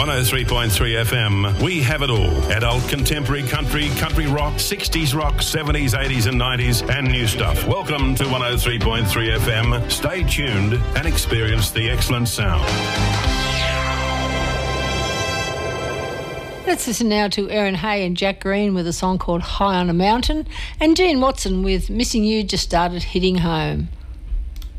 103.3 FM. We have it all. Adult, contemporary, country rock, 60s rock, 70s, 80s and 90s and new stuff. Welcome to 103.3 FM. Stay tuned and experience the excellent sound. Let's listen now to Erin Hay and Jack Green with a song called High on a Mountain, and Gene Watson with Missing You Just Started Hitting Home.